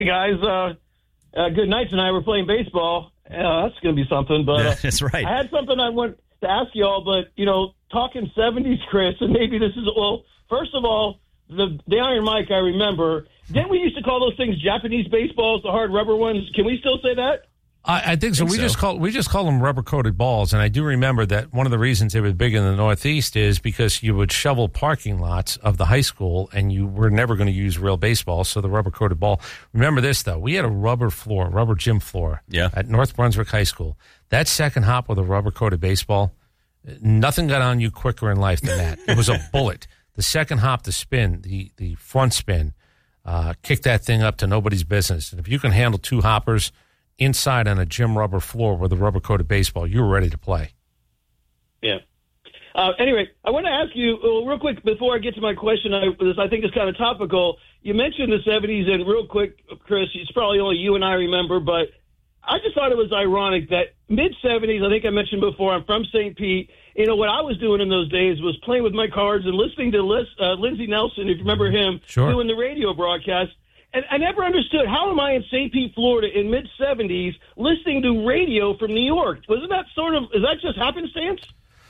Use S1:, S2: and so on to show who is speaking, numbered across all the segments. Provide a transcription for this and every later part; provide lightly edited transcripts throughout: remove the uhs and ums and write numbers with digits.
S1: Hey guys, good night tonight. We're playing baseball. That's going to be something. But
S2: that's right.
S1: I had something I want to ask y'all, but, talking 70s, Chris, and maybe this is, first of all, the Iron Mike, I remember. Didn't we used to call those things Japanese baseballs, the hard rubber ones? Can we still say that?
S3: I think so. We just call them rubber coated balls, and I do remember that one of the reasons they were big in the Northeast is because you would shovel parking lots of the high school, and you were never going to use real baseball, so the rubber coated ball. Remember this though: we had a rubber gym floor, at North Brunswick High School. That second hop with a rubber coated baseball, nothing got on you quicker in life than that. It was a bullet. The second hop, the spin, the front spin, kicked that thing up to nobody's business. And if you can handle two hoppers inside on a gym rubber floor with a rubber-coated baseball, you were ready to play.
S1: Yeah. Anyway, I want to ask you real quick before I get to my question. I think is kind of topical. You mentioned the 70s, and real quick, Chris, it's probably only you and I remember, but I just thought it was ironic that mid-70s, I think I mentioned before, I'm from St. Pete. What I was doing in those days was playing with my cards and listening to Lindsey Nelson, if you remember him, doing the radio broadcast. And I never understood, how am I in St. Pete, Florida in mid-70s listening to radio from New York? Is that just happenstance?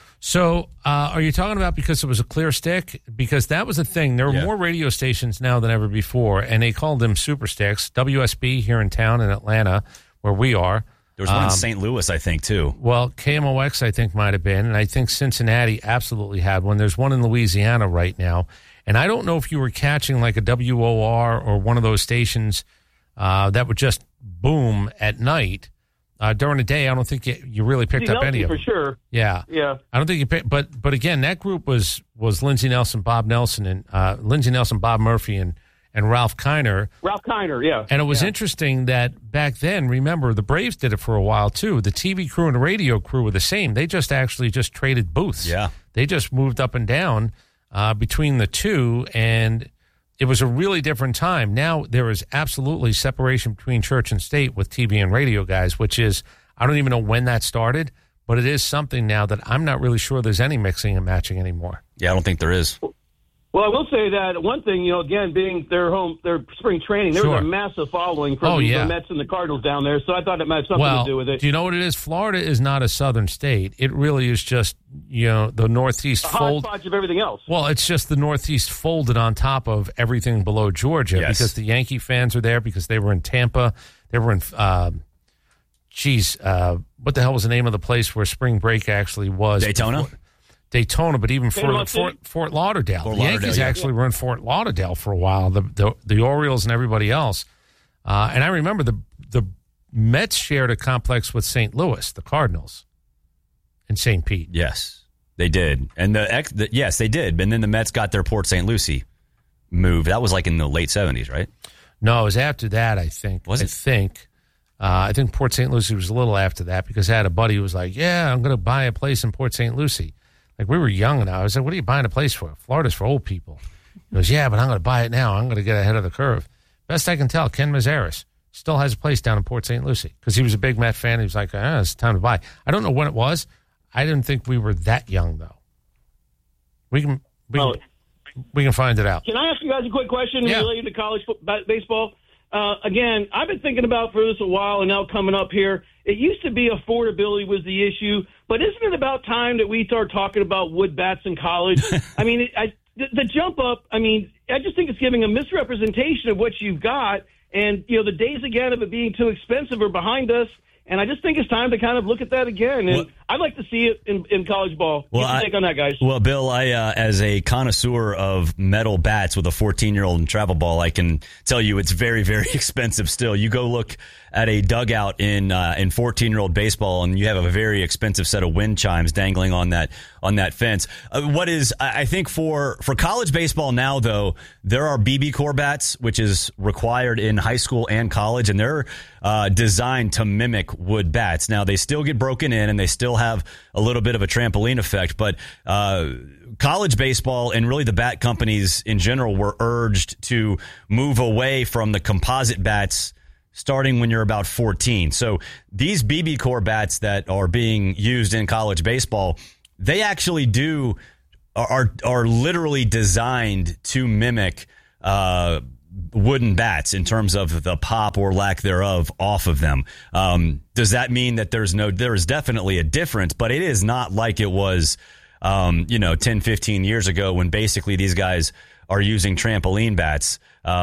S3: So are you talking about because it was a clear stick? Because that was the thing. There are more radio stations now than ever before, and they called them super sticks. WSB here in town in Atlanta, where we are.
S2: There was one in St. Louis, I think, too.
S3: Well, KMOX, I think, might have been, and I think Cincinnati absolutely had one. There's one in Louisiana right now. And I don't know if you were catching like a WOR or one of those stations that would just boom at night. During the day, I don't think you really picked up any of them.
S1: For sure.
S3: Yeah. I don't think you picked, but again, that group was Lindsey Nelson, Bob Nelson, and Lindsey Nelson, Bob Murphy, and Ralph Kiner.
S1: Ralph Kiner, yeah.
S3: And it was interesting that back then, remember, the Braves did it for a while too. The TV crew and the radio crew were the same. They just traded booths.
S2: Yeah.
S3: They just moved up and down between the two, and it was a really different time. Now there is absolutely separation between church and state with TV and radio guys, which is, I don't even know when that started, but it is something now that I'm not really sure there's any mixing and matching anymore.
S2: Yeah, I don't think there is.
S1: Well, I will say that one thing, again, being their spring training, there was a massive following from the Mets and the Cardinals down there, so I thought it might have something to do with it.
S3: Do you know what it is? Florida is not a southern state. It really is just, the Northeast fold.
S1: Hodgepodge of everything else.
S3: Well, it's just the Northeast folded on top of everything below Georgia because the Yankee fans are there because they were in Tampa. They were in, what the hell was the name of the place where spring break actually was? Daytona, but even further, Fort Lauderdale. The Yankees actually were in Fort Lauderdale for a while, the Orioles and everybody else. And I remember the Mets shared a complex with St. Louis, the Cardinals, in St. Pete.
S2: Yes, they did. And yes, they did. And then the Mets got their Port St. Lucie move. That was like in the late 70s, right?
S3: No, it was after that, I think.
S2: Was it?
S3: I think Port St. Lucie was a little after that because I had a buddy who was like, yeah, I'm going to buy a place in Port St. Lucie. Like, we were young now. I was like, what are you buying a place for? Florida's for old people. He goes, yeah, but I'm going to buy it now. I'm going to get ahead of the curve. Best I can tell, Ken Mazaris still has a place down in Port St. Lucie because he was a big Met fan. He was like, it's time to buy. I don't know when it was. I didn't think we were that young, though. We can find it out.
S1: Can I ask you guys a quick question related to college baseball? Again, I've been thinking about for this a while, and now coming up here, it used to be affordability was the issue, but isn't it about time that we start talking about wood bats in college? I mean, the jump up, I just think it's giving a misrepresentation of what you've got, and, the days again of it being too expensive are behind us. And I just think it's time to kind of look at that again. And I'd like to see it in college ball. What's your take on that, guys?
S2: Well, Bill, I as a connoisseur of metal bats with a 14-year-old in travel ball, I can tell you it's very, very expensive still. You go look at a dugout in 14-year-old baseball, and you have a very expensive set of wind chimes dangling on that fence. I think for college baseball now, though, there are BB-Core bats, which is required in high school and college, and they're designed to mimic wood bats. Now, they still get broken in, and they still have a little bit of a trampoline effect, but college baseball and really the bat companies in general were urged to move away from the composite bats starting when you're about 14. So these BB-Core bats that are being used in college baseball, they actually are literally designed to mimic wooden bats in terms of the pop or lack thereof off of them. Does that mean that there is definitely a difference, but it is not like it was, 10, 15 years ago when basically these guys are using trampoline bats.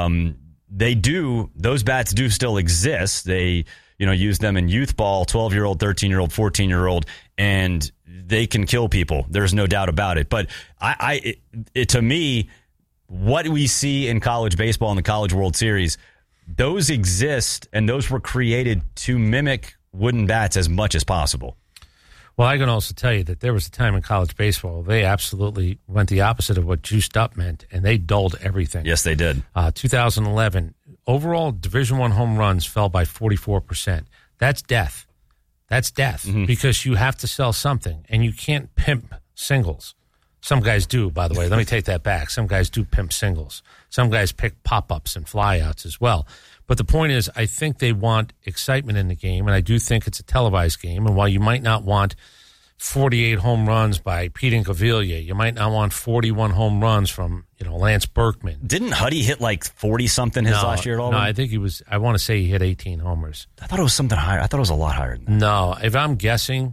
S2: Those bats do still exist. They, use them in youth ball, 12-year-old, 13-year-old, 14-year-old, and they can kill people. There's no doubt about it. But to me, what we see in college baseball in the College World Series, those exist, and those were created to mimic wooden bats as much as possible.
S3: Well, I can also tell you that there was a time in college baseball they absolutely went the opposite of what juiced up meant, and they dulled everything.
S2: Yes, they did.
S3: 2011, overall Division I home runs fell by 44%. That's death. That's death because you have to sell something, and you can't pimp singles. Some guys do, by the way. Let me take that back. Some guys do pimp singles. Some guys pick pop-ups and flyouts as well. But the point is, I think they want excitement in the game, and I do think it's a televised game. And while you might not want 48 home runs by Pete Incaviglia, you might not want 41 home runs from Lance Berkman.
S2: Didn't Huddy hit like 40-something last year at all?
S3: No, I think I want to say he hit 18 homers.
S2: I thought it was something higher. I thought it was a lot higher than that.
S3: No, if I'm guessing,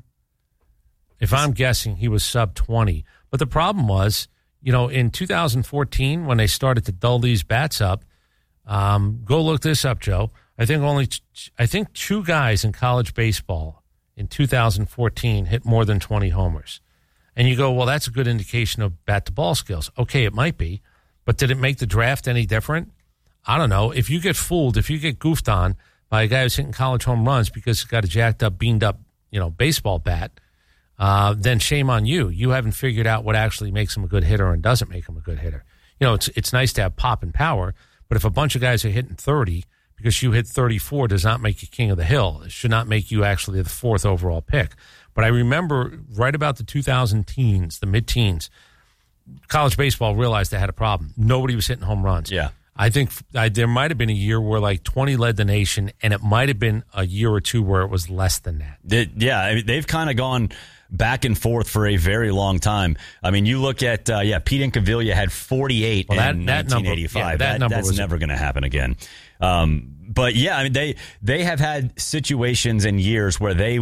S3: he was sub 20. But the problem was, in 2014, when they started to dull these bats up, go look this up, Joe. I think two guys in college baseball in 2014 hit more than 20 homers. And you go, well, that's a good indication of bat-to-ball skills. Okay, it might be. But did it make the draft any different? I don't know. If you get fooled, if you get goofed on by a guy who's hitting college home runs because he's got a jacked-up, beamed-up, baseball bat, then shame on you. You haven't figured out what actually makes him a good hitter and doesn't make him a good hitter. It's nice to have pop and power, but if a bunch of guys are hitting 30 because you hit 34 does not make you king of the hill. It should not make you actually the fourth overall pick. But I remember right about the 2000 teens, the mid-teens, college baseball realized they had a problem. Nobody was hitting home runs.
S2: Yeah.
S3: I think there might have been a year where like 20 led the nation, and it might have been a year or two where it was less than that.
S2: They've kind of gone back and forth for a very long time. I mean, you look at, Pete Incaviglia had 48 in 1985. That's never going to happen again. But yeah, I mean, they have had situations and years where they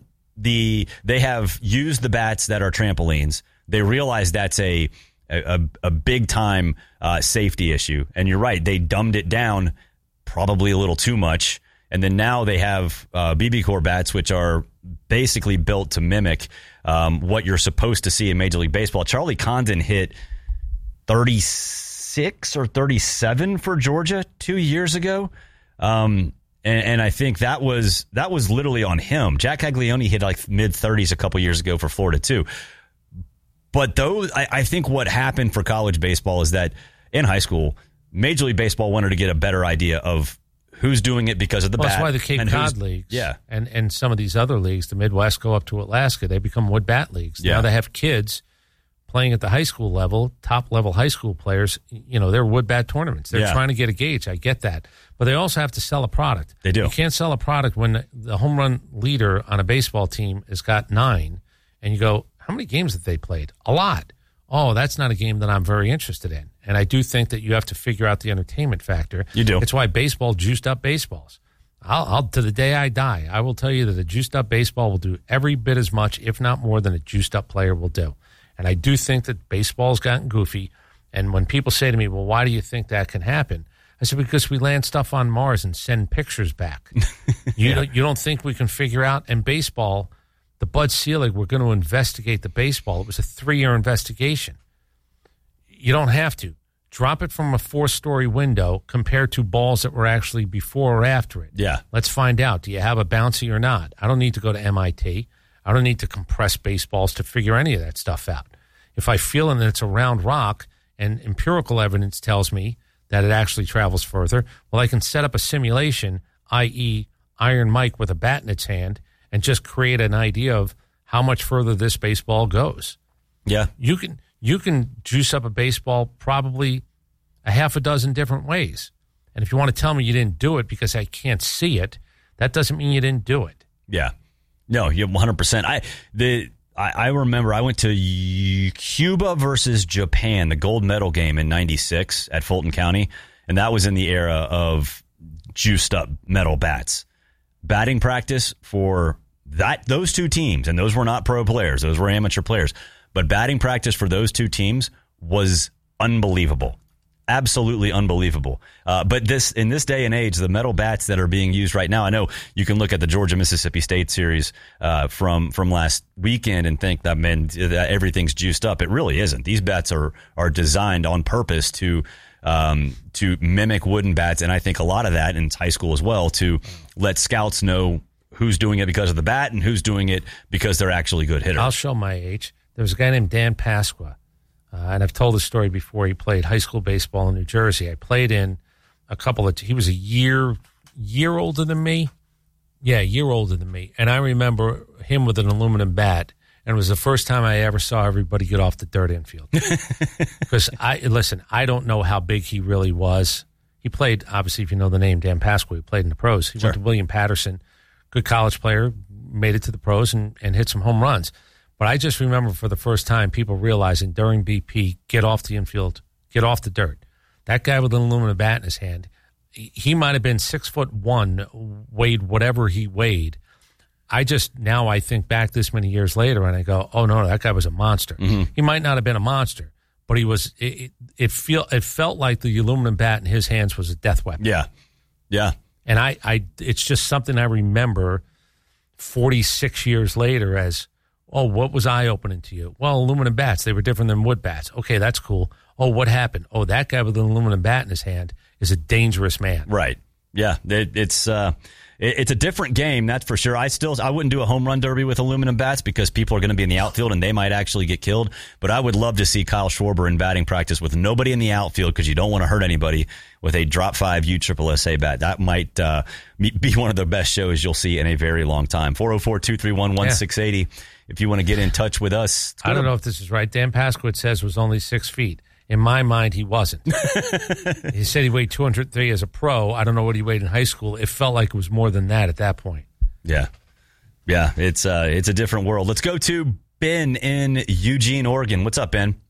S2: have used the bats that are trampolines. They realize that's a big time safety issue. And you're right, they dumbed it down probably a little too much. And then now they have BB-Core bats, which are basically built to mimic what you're supposed to see in Major League Baseball. Charlie Condon hit 36 or 37 for Georgia 2 years ago. And I think that was literally on him. Jack Caglione hit like mid-30s a couple years ago for Florida too. But I think what happened for college baseball is that in high school, Major League Baseball wanted to get a better idea of who's doing it because of the bat.
S3: That's why the Cape Cod leagues and some of these other leagues, the Midwest, go up to Alaska. They become wood bat leagues. Yeah. Now they have kids playing at the high school level, top-level high school players. They're wood bat tournaments. They're trying to get a gauge. I get that. But they also have to sell a product.
S2: They do.
S3: You can't sell a product when the home run leader on a baseball team has got 9, and you go, how many games have they played? A lot. Oh, that's not a game that I'm very interested in. And I do think that you have to figure out the entertainment factor.
S2: You do.
S3: It's why baseball juiced up baseballs. I'll to the day I die, I will tell you that a juiced up baseball will do every bit as much, if not more, than a juiced up player will do. And I do think that baseball's gotten goofy. And when people say to me, well, why do you think that can happen? I said, because we land stuff on Mars and send pictures back. You don't think we can figure out? And baseball, the Bud Selig, we're going to investigate the baseball. It was a 3-year investigation. You don't have to. Drop it from a 4-story window compared to balls that were actually before or after it.
S2: Yeah.
S3: Let's find out. Do you have a bouncy or not? I don't need to go to MIT. I don't need to compress baseballs to figure any of that stuff out. If I feel that it's a round rock and empirical evidence tells me that it actually travels further, well, I can set up a simulation, i.e. Iron Mike with a bat in its hand, and just create an idea of how much further this baseball goes.
S2: Yeah.
S3: You can juice up a baseball probably a half a dozen different ways. And if you want to tell me you didn't do it because I can't see it, that doesn't mean you didn't do it.
S2: Yeah. No, you're 100%. I remember I went to Cuba versus Japan, the gold medal game in '96 at Fulton County. and that was in the era of juiced up metal bats. Batting practice for those two teams, and those were not pro players, those were amateur players, but batting practice for those two teams was unbelievable. Absolutely unbelievable. But in this day and age, the metal bats that are being used right now, I know you can look at the Georgia-Mississippi State series from last weekend and think that, man, everything's juiced up. It really isn't. These bats are designed on purpose to mimic wooden bats, and I think a lot of that in high school as well, to let scouts know who's doing it because of the bat and who's doing it because they're actually good hitters.
S3: I'll show my age. There was a guy named Dan Pasqua. And I've told the story before. He played high school baseball in New Jersey. I played in a couple of. He was a year older than me. Yeah, a year older than me. And I remember him with an aluminum bat. And it was the first time I ever saw everybody get off the dirt infield. Because I don't know how big he really was. He played, obviously, if you know the name Dan Pasqua, he played in the pros. He went to William Patterson, good college player, made it to the pros and hit some home runs. But I just remember for the first time people realizing during BP, get off the infield, get off the dirt. That guy with an aluminum bat in his hand, he might have been 6'1", weighed whatever he weighed. I think back this many years later and I go, oh no, that guy was a monster. Mm-hmm. He might not have been a monster, but he was. It felt like the aluminum bat in his hands was a death weapon.
S2: Yeah, yeah.
S3: And it's just something I remember 46 years later as. Oh, what was eye-opening to you? Well, aluminum bats, they were different than wood bats. Okay, that's cool. Oh, what happened? Oh, that guy with an aluminum bat in his hand is a dangerous man.
S2: Right. Yeah, it's a different game, that's for sure. I wouldn't do a home run derby with aluminum bats because people are going to be in the outfield and they might actually get killed. But I would love to see Kyle Schwarber in batting practice with nobody in the outfield because you don't want to hurt anybody with a drop 5 USSSA bat. That might be one of the best shows you'll see in a very long time. 404-231-1680. If you want to get in touch with us.
S3: I don't know if this is right. Dan Pasquit says was only 6 feet. In my mind, he wasn't. He said he weighed 203 as a pro. I don't know what he weighed in high school. It felt like it was more than that at that point.
S2: Yeah. Yeah, it's a different world. Let's go to Ben in Eugene, Oregon. What's up, Ben?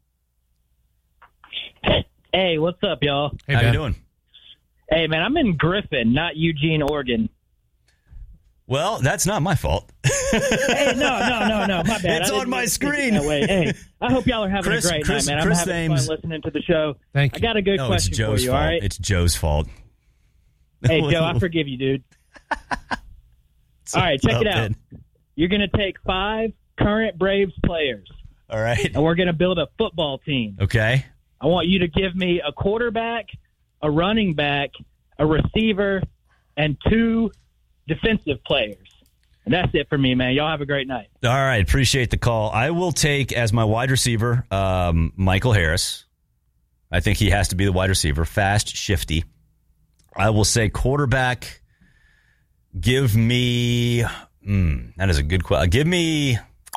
S4: Hey, what's up, y'all?
S2: Hey, how you doing?
S4: Hey, man, I'm in Griffin, not Eugene, Oregon.
S2: Well, that's not my fault.
S4: Hey, no, my bad.
S2: It's on my screen.
S4: That way. Hey, I hope y'all are having a great night, man. I'm having fun listening to the show.
S3: Thank you.
S4: I got a good question for you, all right?
S2: It's Joe's fault.
S4: Hey, Joe, I forgive you, dude. All right, check it out. Ben? You're going to take 5 current Braves players.
S2: All right.
S4: And we're going to build a football team.
S2: Okay.
S4: I want you to give me a quarterback, a running back, a receiver, and 2 defensive players. And that's it for me, man. Y'all have a great night.
S2: All right. Appreciate the call. I will take as my wide receiver Michael Harris. I think he has to be the wide receiver. Fast, shifty. I will say quarterback. Give me that is a good question. Give me,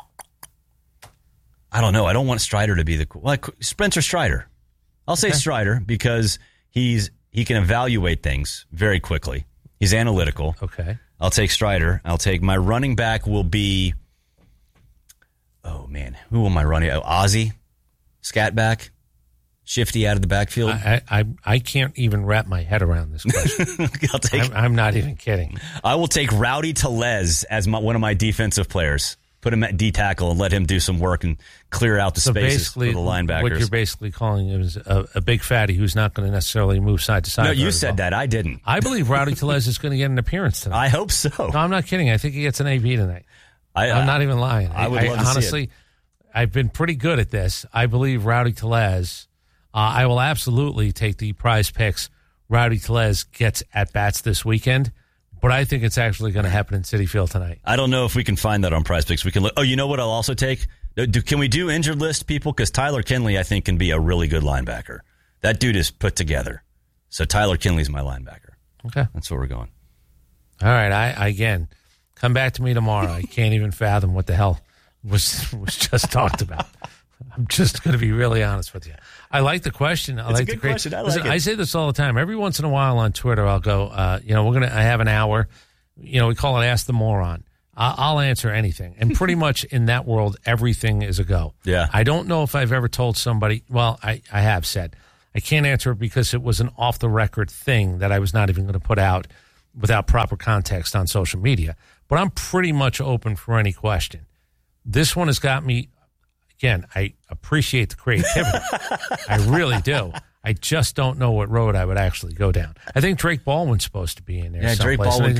S2: I don't know. I don't want Strider to be Spencer Strider. I'll say Strider because he can evaluate things very quickly. He's analytical.
S3: Okay.
S2: I'll take Strider. I'll take my running back will be, oh, man. Who am I running? Oh, Ozzie, scat back, shifty out of the backfield.
S3: I can't even wrap my head around this question. I'm not even kidding.
S2: I will take Rowdy Tellez as one of my defensive players. Put him at D tackle and let him do some work and clear out the spaces for the linebackers.
S3: What you're basically calling him is a big fatty who's not going to necessarily move side to side.
S2: No, you said that. I didn't.
S3: I believe Rowdy Tellez is going to get an appearance tonight.
S2: I hope so.
S3: No, I'm not kidding. I think he gets an AB tonight. I'm not even lying.
S2: I would love to
S3: honestly,
S2: see it.
S3: I've been pretty good at this. I believe Rowdy Tellez. I will absolutely take the prize picks. Rowdy Tellez gets at bats this weekend. But I think it's actually going to happen in Citi Field tonight.
S2: I don't know if we can find that on Prize Picks. We can look. Oh, you know what I'll also take? Can we do injured list people? Because Tyler Kinley, I think, can be a really good linebacker. That dude is put together. So Tyler Kinley's my linebacker.
S3: Okay.
S2: That's where we're going.
S3: All right. I again, come back to me tomorrow. I can't even fathom what the hell was just talked about. I'm just going to be really honest with you. I like the question.
S2: It's a good question. I like it.
S3: I say this all the time. Every once in a while on Twitter, I'll go, I have an hour. We call it Ask the Moron. I'll answer anything. And pretty much in that world, everything is a go.
S2: Yeah.
S3: I don't know if I've ever told somebody, well, I have said, I can't answer it because it was an off-the-record thing that I was not even going to put out without proper context on social media. But I'm pretty much open for any question. This one has got me, again, I appreciate the creativity. I really do. I just don't know what road I would actually go down. I think Drake Baldwin's supposed to be in there.
S2: Yeah, Drake Baldwin.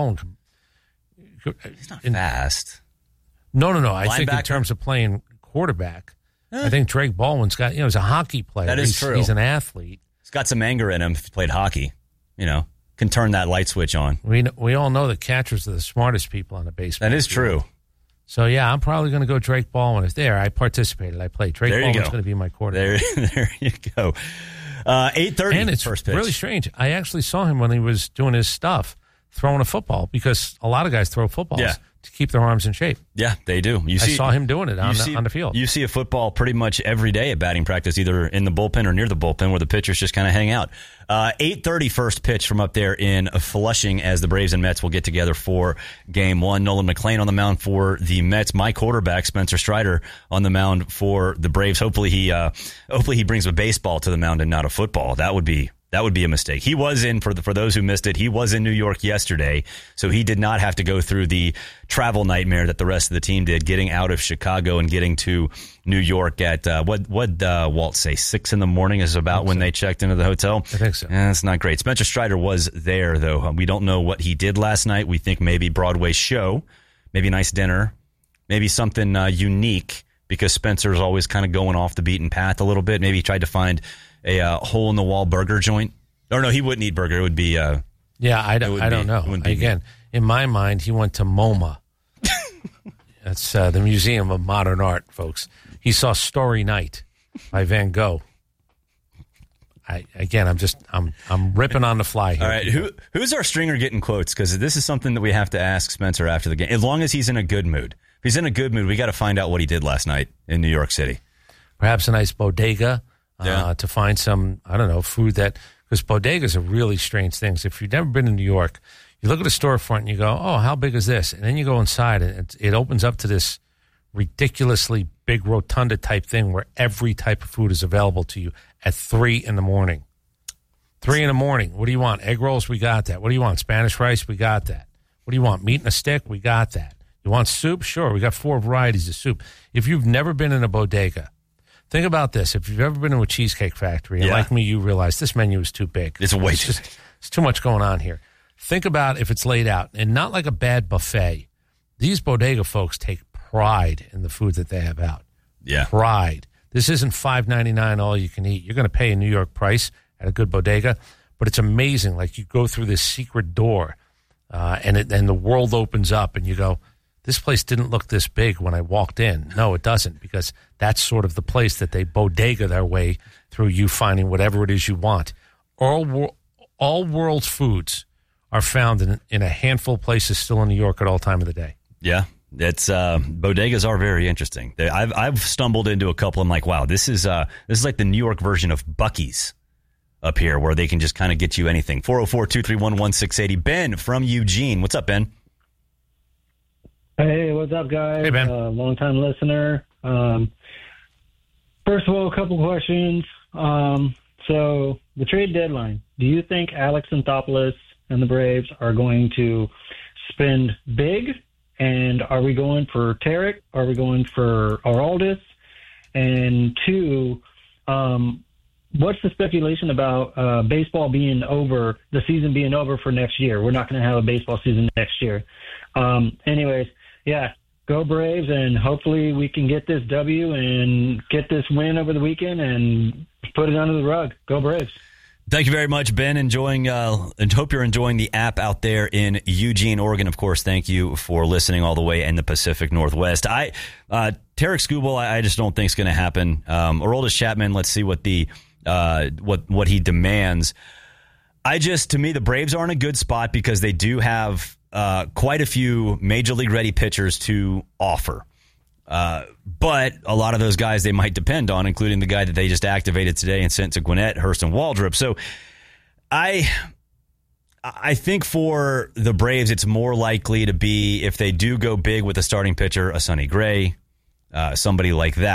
S3: He's
S2: not fast.
S3: No. I think in terms of playing quarterback, I think Drake Baldwin's got, he's a hockey player.
S2: That is true.
S3: He's an athlete.
S2: He's got some anger in him if he played hockey. Can turn that light switch on.
S3: We all know that catchers are the smartest people on the baseball.
S2: That is true.
S3: So, yeah, I'm probably going to go Drake Baldwin. If I participated. I played. Drake Baldwin's going to be my quarterback.
S2: There you go. 8:30
S3: and it's
S2: first pitch.
S3: Really strange. I actually saw him when he was doing his stuff, throwing a football, because a lot of guys throw footballs to keep their arms in shape.
S2: Yeah, they do.
S3: I saw him doing it on the field.
S2: You see a football pretty much every day at batting practice, either in the bullpen or near the bullpen where the pitchers just kind of hang out. 8:30 first pitch from up there in Flushing as the Braves and Mets will get together for Game 1. Nolan McLean on the mound for the Mets. My quarterback, Spencer Strider, on the mound for the Braves. Hopefully he brings a baseball to the mound and not a football. That would be a mistake. He was in, for those who missed it, he was in New York yesterday, so he did not have to go through the travel nightmare that the rest of the team did, getting out of Chicago and getting to New York at, what Walt say, 6 in the morning is about when they checked into the hotel?
S3: I think so.
S2: Yeah, that's not great. Spencer Strider was there, though. We don't know what he did last night. We think maybe Broadway show, maybe a nice dinner, maybe something unique, because Spencer's always kind of going off the beaten path a little bit. Maybe he tried to find a hole-in-the-wall burger joint. Or no, he wouldn't eat burger. It would be... I don't know. Again, in my mind, he went to MoMA. That's the Museum of Modern Art, folks. He saw Starry Night by Van Gogh. I'm ripping on the fly here. All right, who's our stringer getting quotes? Because this is something that we have to ask Spencer after the game. As long as he's in a good mood. If he's in a good mood, we got to find out what he did last night in New York City.
S3: Perhaps a nice bodega. To find some, food because bodegas are really strange things. If you've never been in New York, you look at a storefront and you go, oh, how big is this? And then you go inside and it opens up to this ridiculously big rotunda type thing where every type of food is available to you at 3 in the morning. 3 in the morning. What do you want? Egg rolls? We got that. What do you want? Spanish rice? We got that. What do you want? Meat in a stick? We got that. You want soup? Sure. We got 4 varieties of soup. If you've never been in a bodega, think about this. If you've ever been to a Cheesecake Factory, and like me, you realize this menu is too big.
S2: It's way too big.
S3: It's too much going on here. Think about if it's laid out, and not like a bad buffet. These bodega folks take pride in the food that they have out.
S2: Yeah.
S3: Pride. This isn't $5.99 all you can eat. You're going to pay a New York price at a good bodega, but it's amazing. Like, you go through this secret door, and the world opens up, and you go, this place didn't look this big when I walked in. No, it doesn't, because that's sort of the place that they bodega their way through, you finding whatever it is you want. All world's foods are found in a handful of places still in New York at all time of the day.
S2: Yeah, it's bodegas are very interesting. I've stumbled into a couple. I'm like, wow, this is like the New York version of Buc-ee's up here, where they can just kind of get you anything. 404-231-1680. Ben from Eugene. What's up, Ben?
S5: Hey, what's up, guys?
S3: Hey, Ben.
S5: Long-time listener. First of all, a couple questions. So, the trade deadline. Do you think Alex Anthopoulos and the Braves are going to spend big? And are we going for Tarek? Are we going for Aroldis? And 2, what's the speculation about baseball being over, the season being over for next year? We're not going to have a baseball season next year. Anyways, yeah, go Braves, and hopefully we can get this W and get this win over the weekend and put it under the rug. Go Braves.
S2: Thank you very much, Ben. And hope you're enjoying the app out there in Eugene, Oregon. Of course, thank you for listening all the way in the Pacific Northwest. Tarek Skubal, I just don't think it's going to happen. Aroldis Chapman, let's see what what he demands. To me, the Braves are in a good spot because they do have quite a few major league ready pitchers to offer. But a lot of those guys they might depend on, including the guy that they just activated today and sent to Gwinnett, Hurston Waldrop. So I think for the Braves, it's more likely to be, if they do go big with a starting pitcher, a Sonny Gray, somebody like that.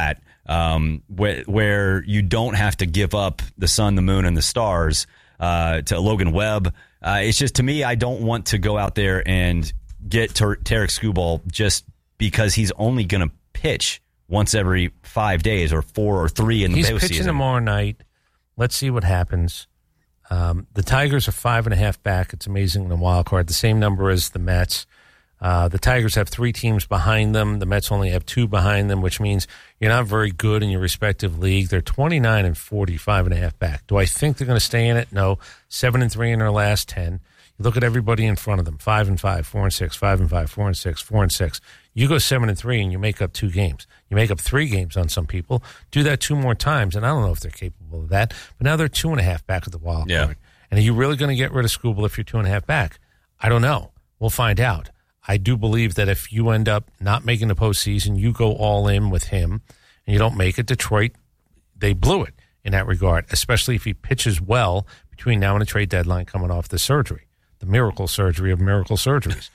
S2: where you don't have to give up the sun, the moon, and the stars to Logan Webb. It's just, to me, I don't want to go out there and get Tarik Skubal just because he's only going to pitch once every 5 days or 4 or 3 in the postseason.
S3: He's pitching tomorrow night. Let's see what happens. The Tigers are 5.5 back. It's amazing in the wild card. The same number as the Mets. The Tigers have 3 teams behind them. The Mets only have 2 behind them, which means you're not very good in your respective league. They're 29 and 40, 5.5 back. Do I think they're going to stay in it? No. 7-3 in their last 10. You look at everybody in front of them: 5-5, 4-6, 5-5, 4-6, 4-6. You go 7-3 and you make up 2 games. You make up 3 games on some people. Do that 2 more times, and I don't know if they're capable of that. But now they're 2.5 back at the wild card. And are you really going to get rid of Skubal if you're 2.5 back? I don't know. We'll find out. I do believe that if you end up not making the postseason, you go all in with him, and you don't make it. Detroit, they blew it in that regard, especially if he pitches well between now and the trade deadline coming off the surgery, the miracle surgery of miracle surgeries.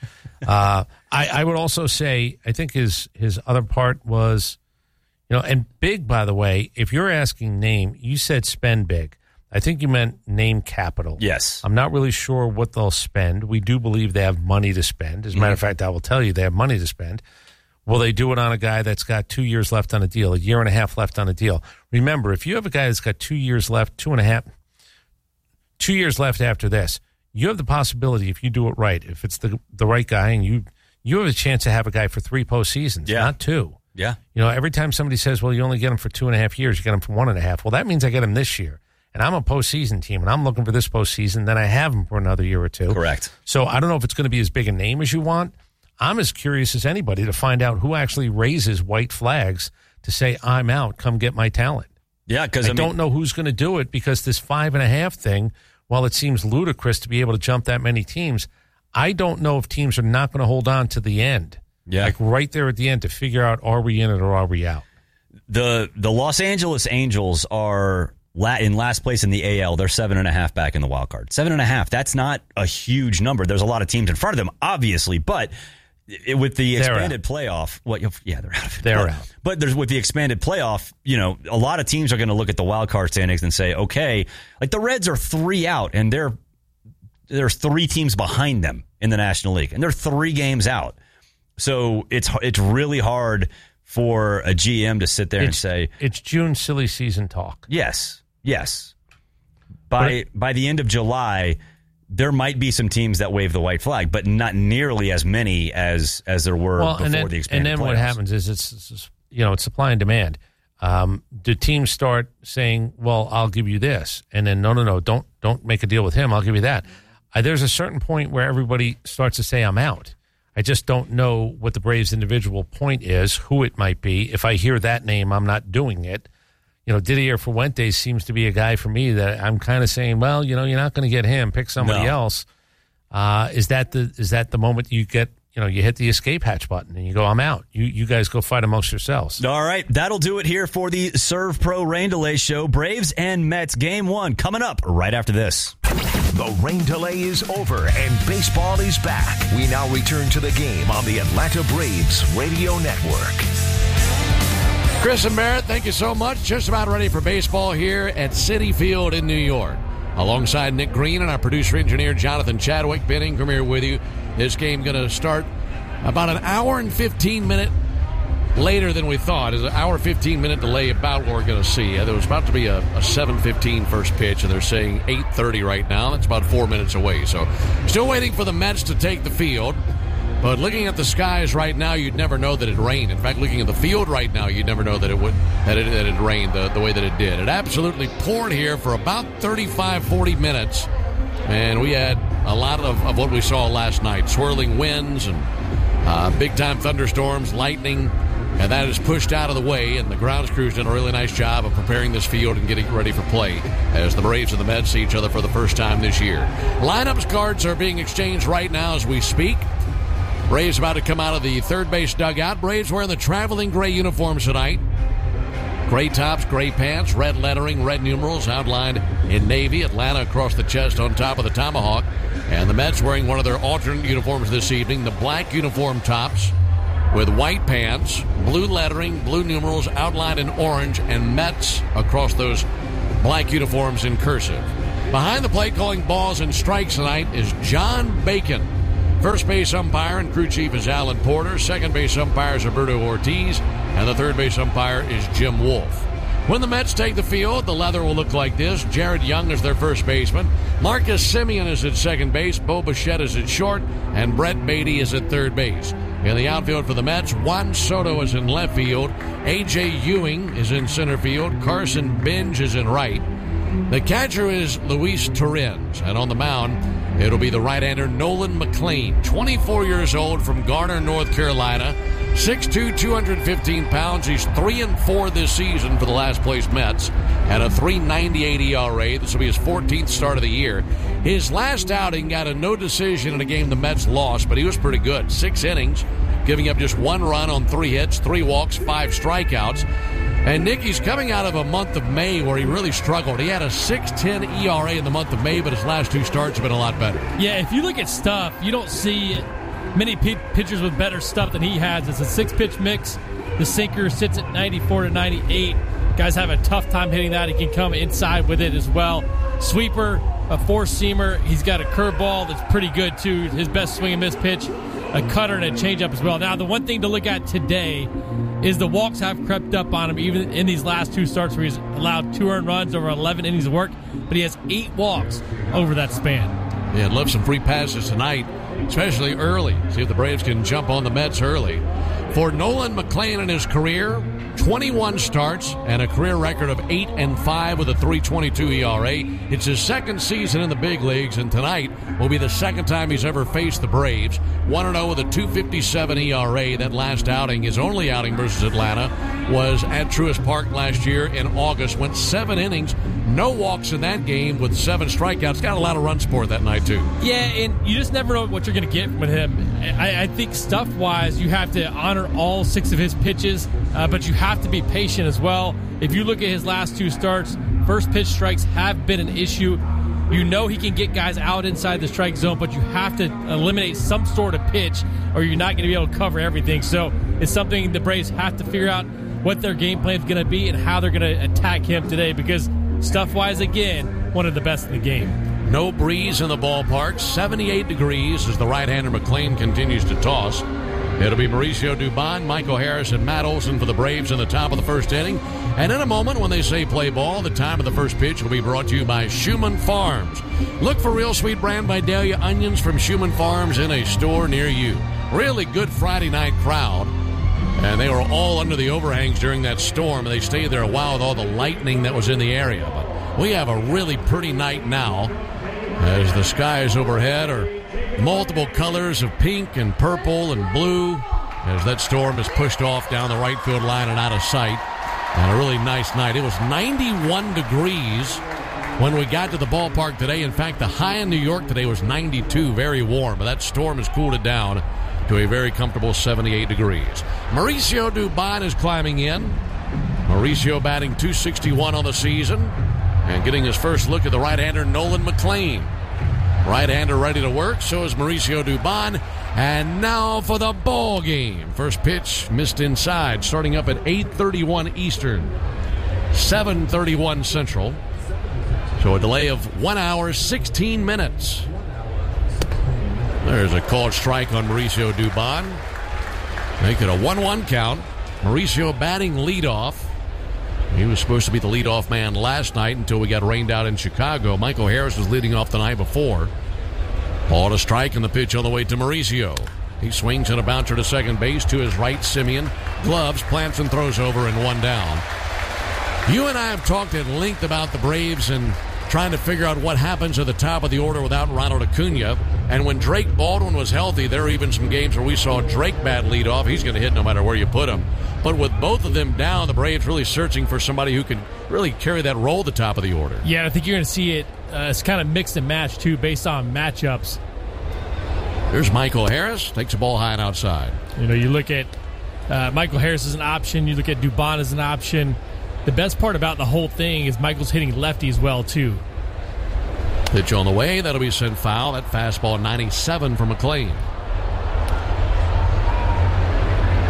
S3: I would also say, I think his other part was, and big, by the way, if you're asking name, you said spend big. I think you meant name capital.
S2: Yes.
S3: I'm not really sure what they'll spend. We do believe they have money to spend. As a matter of fact, I will tell you they have money to spend. Will they do it on a guy that's got 2 years left on a deal, 1.5 years left on a deal? Remember, if you have a guy that's got 2 years left, 2.5, 2 years left after this, you have the possibility, if you do it right, if it's the right guy, and you have a chance to have a guy for 3 postseasons, not 2.
S2: Yeah.
S3: Every time somebody says, well, you only get him for 2.5 years, you get him for 1.5. Well, that means I get him this year. And I'm a postseason team, and I'm looking for this postseason, then I have him for another year or 2.
S2: Correct.
S3: So I don't know if it's going to be as big a name as you want. I'm as curious as anybody to find out who actually raises white flags to say, I'm out, come get my talent.
S2: Yeah, because
S3: I don't know who's going to do it, because this 5.5 thing, while it seems ludicrous to be able to jump that many teams, I don't know if teams are not going to hold on to the end.
S2: Yeah.
S3: Like right there at the end to figure out, are we in it or are we out?
S2: The Los Angeles Angels are in last place in the AL. They're 7.5 back in the wild card. 7.5. That's not a huge number. There's a lot of teams in front of them, obviously, but with the expanded playoff, they're out.
S3: They're out.
S2: But with the expanded playoff, a lot of teams are going to look at the wild card standings and say, okay, like the Reds are 3 out, and there's 3 teams behind them in the National League, and they're 3 games out. So it's really hard for a GM to sit there and say,
S3: it's June silly season talk.
S2: Yes. By the end of July, there might be some teams that wave the white flag, but not nearly as many as there were before the expanded playoffs.
S3: And then what happens is it's supply and demand. Do teams start saying, well, I'll give you this, and then no, don't make a deal with him, I'll give you that. There's a certain point where everybody starts to say, I'm out. I just don't know what the Braves' individual point is, who it might be. If I hear that name, I'm not doing it. Didier Fuentes seems to be a guy for me that I'm kind of saying, well, you're not going to get him. Pick somebody else. Is that the moment you get, you hit the escape hatch button and you go, I'm out. You guys go fight amongst yourselves.
S2: All right. That'll do it here for the Serve Pro Rain Delay Show. Braves and Mets Game 1 coming up right after this.
S6: The rain delay is over and baseball is back. We now return to the game on the Atlanta Braves Radio Network.
S7: Chris and Barrett, thank you so much. Just about ready for baseball here at Citi Field in New York. Alongside Nick Green and our producer-engineer Jonathan Chadwick, Ben Ingram here with you. This game going to start about an hour and 15-minute later than we thought. It's an hour 15-minute delay about what we're going to see. There was about to be a 7:15 first pitch, and they're saying 8:30 right now. That's about 4 minutes away. So still waiting for the Mets to take the field. But looking at the skies right now, you'd never know that it rained. In fact, looking at the field right now, you'd never know that it rained the way that it did. It absolutely poured here for about 35, 40 minutes. And we had a lot of what we saw last night. Swirling winds and big-time thunderstorms, lightning. And that is pushed out of the way, and the grounds crew's done a really nice job of preparing this field and getting ready for play as the Braves and the Mets see each other for the first time this year. Lineups cards are being exchanged right now as we speak. Braves about to come out of the third base dugout. Braves wearing the traveling gray uniforms tonight. Gray tops, gray pants, red lettering, red numerals outlined in navy. Atlanta across the chest on top of the tomahawk. And the Mets wearing one of their alternate uniforms this evening, the black uniform tops with white pants, blue lettering, blue numerals outlined in orange, and Mets across those black uniforms in cursive. Behind the plate calling balls and strikes tonight is John Bacon. First base umpire and crew chief is Alan Porter. Second base umpire is Roberto Ortiz. And the third base umpire is Jim Wolf. When the Mets take the field, the leather will look like this. Jared Young is their first baseman. Marcus Semien is at second base. Bo Bichette is at short. And Brett Beatty is at third base. In the outfield for the Mets, Juan Soto is in left field. A.J. Ewing is in center field. Carson Benj is in right. The catcher is Luis Torrens. And on the mound, it'll be the right-hander Nolan McLean, 24 years old from Garner, North Carolina. 6'2", 215 pounds. He's 3-4 this season for the last place Mets at a 3.98 ERA. This will be his 14th start of the year. His last outing got a no decision in a game the Mets lost, but he was pretty good. 6 innings, giving up just 1 run on 3 hits, 3 walks, 5 strikeouts. And Nick, he's coming out of a month of May where he really struggled. He had a 6.10 ERA in the month of May, but his last 2 starts have been a lot better.
S8: Yeah, if you look at stuff, you don't see many pitchers with better stuff than he has. It's a 6-pitch mix. The sinker sits at 94 to 98. Guys have a tough time hitting that. He can come inside with it as well. Sweeper, a 4-seamer. He's got a curveball that's pretty good, too. His best swing and miss pitch. A cutter and a changeup as well. Now, the one thing to look at today is the walks have crept up on him, even in these last 2 starts where he's allowed 2 earned runs over 11 innings of work. But he has 8 walks over that span.
S7: Yeah, I'd love some free passes tonight, especially early. See if the Braves can jump on the Mets early. For Nolan McLean in his career, 21 starts and a career record of 8-5 with a 3.22 ERA. It's his second season in the big leagues, and tonight will be the second time he's ever faced the Braves. 1-0 with a 2.57 ERA. That last outing, his only outing versus Atlanta, was at Truist Park last year in August. Went 7 innings, no walks in that game with 7 strikeouts. Got a lot of run support that night, too.
S8: Yeah, and you just never know what you're going to get with him. I think stuff-wise, you have to honor all 6 of his pitches, but you have to be patient as well. If you look at his last 2 starts, first pitch strikes have been an issue. You know he can get guys out inside the strike zone, but you have to eliminate some sort of pitch or you're not going to be able to cover everything. So it's something the Braves have to figure out what their game plan is going to be and how they're going to attack him today, because stuff-wise, again, one of the best in the game.
S7: No breeze in the ballpark. 78 degrees as the right-hander McLean continues to toss. It'll be Mauricio Dubon, Michael Harris, and Matt Olson for the Braves in the top of the first inning. And in a moment, when they say play ball, the time of the first pitch will be brought to you by Schumann Farms. Look for Real Sweet Brand Vidalia onions from Schumann Farms in a store near you. Really good Friday night crowd. And they were all under the overhangs during that storm. They stayed there a while with all the lightning that was in the area. But we have a really pretty night now, as the skies overhead are multiple colors of pink and purple and blue as that storm is pushed off down the right field line and out of sight. And a really nice night. It was 91 degrees when we got to the ballpark today. In fact, the high in New York today was 92, very warm. But that storm has cooled it down to a very comfortable 78 degrees. Mauricio Dubon is climbing in. Mauricio batting .261 on the season and getting his first look at the right-hander Nolan McLean. Right-hander ready to work, so is Mauricio Dubon. And now for the ball game. First pitch missed inside, starting up at 8:31 Eastern, 7:31 Central. So a delay of 1 hour, 16 minutes. There's a called strike on Mauricio Dubon. Make it a 1-1 count. Mauricio batting leadoff. He was supposed to be the leadoff man last night until we got rained out in Chicago. Michael Harris was leading off the night before. Ball to strike, and the pitch on the way to Mauricio. He swings and a bouncer to second base. To his right, Semien gloves, plants, and throws over, and 1 down. You and I have talked at length about the Braves and trying to figure out what happens at the top of the order without Ronald Acuna. And when Drake Baldwin was healthy, there were even some games where we saw Drake bat lead off. He's going to hit no matter where you put him. But with both of them down, the Braves really searching for somebody who can really carry that role at the top of the order.
S8: Yeah, I think you're going to see it. It's kind of mixed and matched, too, based on matchups.
S7: There's Michael Harris. Takes the ball high and outside.
S8: You know, you look at Michael Harris as an option. You look at Dubon as an option. The best part about the whole thing is Michael's hitting lefty as well, too.
S7: Pitch on the way. That'll be sent foul. That fastball 97 for McLean.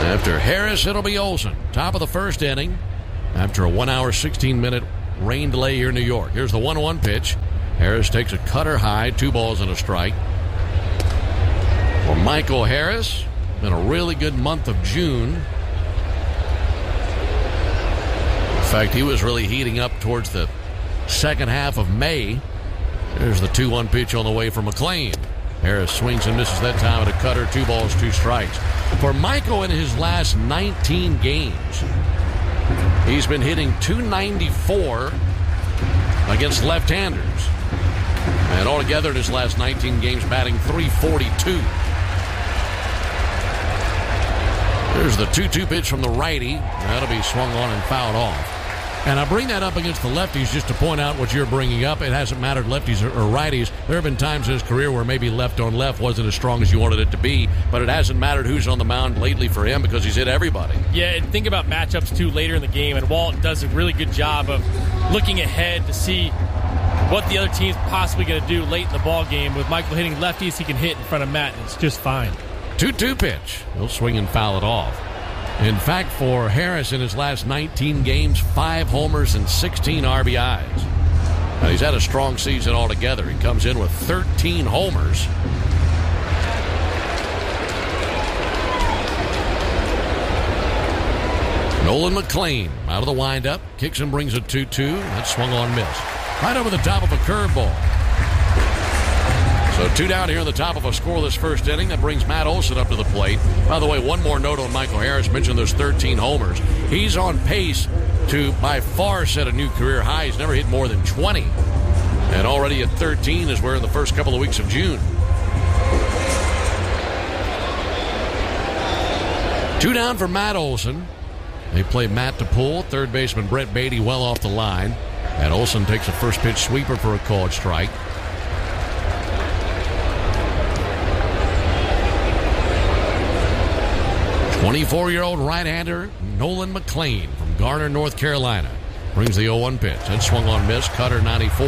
S7: After Harris, it'll be Olson. Top of the first inning. After a 1 hour, 16-minute rain delay here in New York. Here's the 1-1 pitch. Harris takes a cutter high, 2 balls and a strike. For Michael Harris, been a really good month of June. In fact, he was really heating up towards the second half of May. There's the 2-1 pitch on the way for McLean. Harris swings and misses that time at a cutter, 2 balls, 2 strikes. For Michael in his last 19 games, he's been hitting .294 against left-handers. And altogether in his last 19 games, batting .342. There's the 2-2 pitch from the righty. That'll be swung on and fouled off. And I bring that up against the lefties just to point out what you're bringing up. It hasn't mattered lefties or righties. There have been times in his career where maybe left on left wasn't as strong as you wanted it to be, but it hasn't mattered who's on the mound lately for him because he's hit everybody.
S8: Yeah, and think about matchups, too, later in the game, and Walt does a really good job of looking ahead to see what the other team's possibly going to do late in the ball game. With Michael hitting lefties, he can hit in front of Matt, and it's just fine.
S7: 2-2 pitch. He'll swing and foul it off. In fact, for Harris in his last 19 games, 5 homers and 16 RBIs. Now, he's had a strong season altogether. He comes in with 13 homers. Nolan McLean out of the windup. Kicks and brings a 2-2. That swung on miss. Right over the top of a curveball. So 2 down here in the top of a scoreless first inning. That brings Matt Olson up to the plate. By the way, one more note on Michael Harris. Mentioned those 13 homers. He's on pace to by far set a new career high. He's never hit more than 20. And already at 13 is where in the first couple of weeks of June. 2 down for Matt Olson. They play Matt to pull. Third baseman Brett Beatty well off the line. And Olson takes a first pitch sweeper for a called strike. 24-year-old right-hander Nolan McLean from Garner, North Carolina. Brings the 0-1 pitch. That swung on miss. Cutter 94.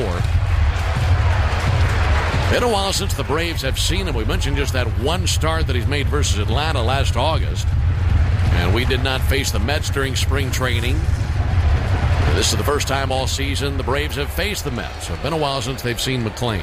S7: Been a while since the Braves have seen him. We mentioned just that one start that he's made versus Atlanta last August. And we did not face the Mets during spring training. And this is the first time all season the Braves have faced the Mets. So it's been a while since they've seen McLean.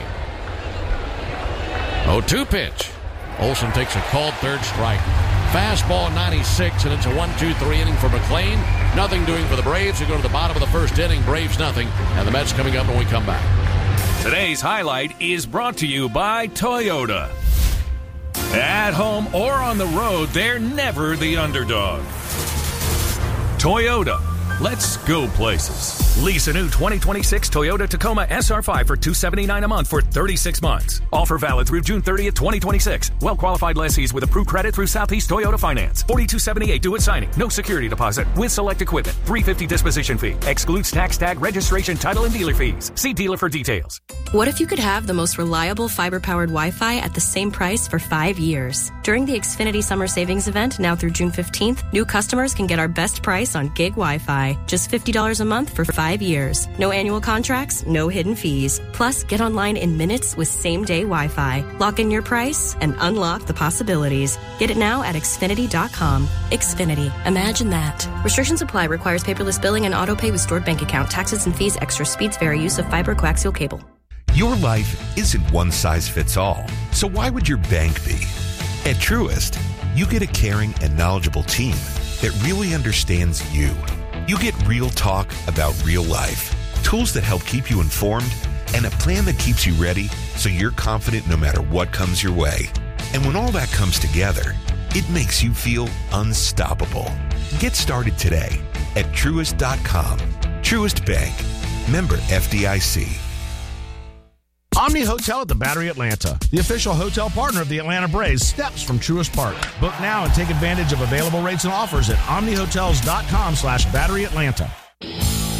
S7: 0-2 pitch. Olson takes a called third strike. Fastball 96, and it's a 1-2-3 inning for McLean. Nothing doing for the Braves. We go to the bottom of the first inning. Braves nothing, and the Mets coming up when we come back.
S9: Today's highlight is brought to you by Toyota. At home or on the road, they're never the underdog. Toyota. Let's go places. Lease a new 2026 Toyota Tacoma SR5 for $279 a month for 36 months. Offer valid through June 30th, 2026. Well-qualified lessees with approved credit through Southeast Toyota Finance. $42.78 due at signing. No security deposit. With select equipment. $350 disposition fee. Excludes tax tag, registration, title, and dealer fees. See dealer for details.
S10: What if you could have the most reliable fiber-powered Wi-Fi at the same price for 5 years? During the Xfinity Summer Savings Event, now through June 15th, new customers can get our best price on gig Wi-Fi. Just $50 a month for 5 years. No annual contracts, no hidden fees. Plus, get online in minutes with same-day Wi-Fi. Lock in your price and unlock the possibilities. Get it now at Xfinity.com. Xfinity. Imagine that. Restrictions apply. Requires paperless billing and auto pay with stored bank account. Taxes and fees. Extra speeds vary. Use of fiber coaxial cable.
S11: Your life isn't one size fits all. So why would your bank be? At Truist, you get a caring and knowledgeable team that really understands you. You get real talk about real life, tools that help keep you informed, and a plan that keeps you ready so you're confident no matter what comes your way. And when all that comes together, it makes you feel unstoppable. Get started today at Truist.com. Truist Bank. Member FDIC.
S12: Omni Hotel at the Battery Atlanta, the official hotel partner of the Atlanta Braves, steps from Truist Park. Book now and take advantage of available rates and offers at omnihotels.com/BatteryAtlanta.